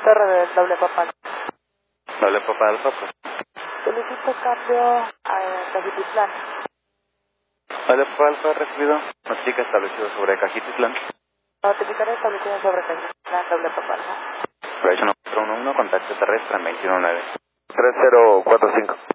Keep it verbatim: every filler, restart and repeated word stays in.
Torre de doble papal. Doble Papa Alfa, pues. Solicito cambio a Cajititlán. Doble Papa Alfa recibido. Notifica establecido sobre Cajititlán. Notificaré establecido sobre Cajititlán, doble papal. Operation cuatro uno uno, contacto terrestre en veintiuno nueve. tres cero cuatro cinco.